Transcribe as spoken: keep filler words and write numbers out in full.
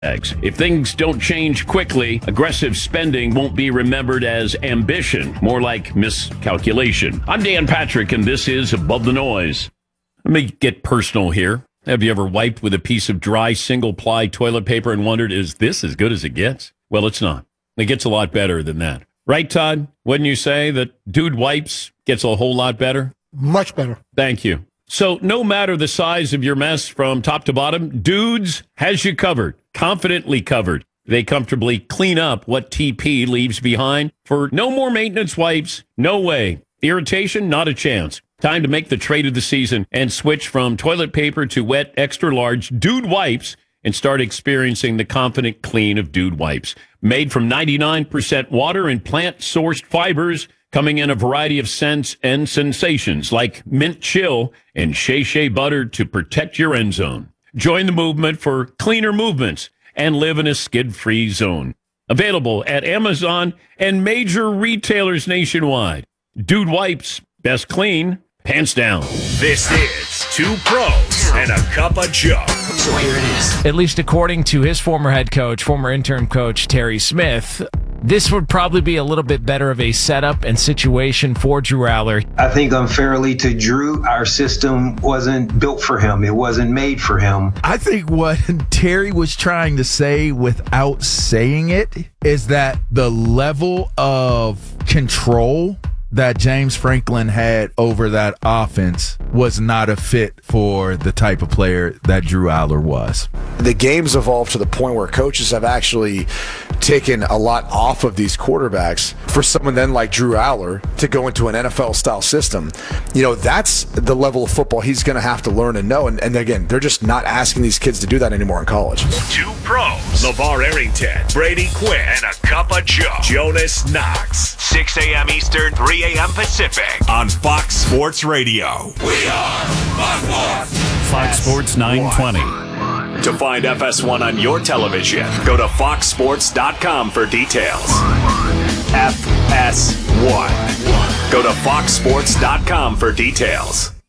If things don't change quickly, aggressive spending won't be remembered as ambition, more like miscalculation. I'm Dan Patrick, and this is Above the Noise. Let me get personal here. Have you ever wiped with a piece of dry, single-ply toilet paper and wondered, is this as good as it gets? Well, it's not. It gets a lot better than that. Right, Todd? Wouldn't you say that Dude Wipes gets a whole lot better? Much better. Thank you. So no matter the size of your mess from top to bottom, Dudes has you covered, confidently covered. They comfortably clean up what T P leaves behind for no more maintenance wipes. No way. Irritation, not a chance. Time to make the trade of the season and switch from toilet paper to wet, extra large Dude Wipes and start experiencing the confident clean of Dude Wipes. Made from ninety-nine percent water and plant-sourced fibers, coming in a variety of scents and sensations like mint chill and shea shea butter to protect your end zone. Join the movement for cleaner movements and live in a skid-free zone. Available at Amazon and major retailers nationwide. Dude Wipes, best clean, pants down. This is Two Pros and a Cup of Joe. So here it is. At least according to his former head coach, former interim coach, Terry Smith, this would probably be a little bit better of a setup and situation for Drew Allar. I think unfairly to Drew, our system wasn't built for him. It wasn't made for him. I think what Terry was trying to say without saying it is that the level of control that James Franklin had over that offense was not a fit for the type of player that Drew Allar was. The game's evolved to the point where coaches have actually taken a lot off of these quarterbacks for someone then like Drew Allar to go into an N F L-style system. You know, that's the level of football he's going to have to learn and know. And, and again, they're just not asking these kids to do that anymore in college. Two Pros, LeVar Arrington, Brady Quinn, and a Cup of Joe, Jonas Knox. six a.m. Eastern, three a.m. Pacific on Fox Sports Radio. We are Fox Sports. Fox Sports nine twenty. To find F S one on your television, go to fox sports dot com for details. F S one. Go to fox sports dot com for details.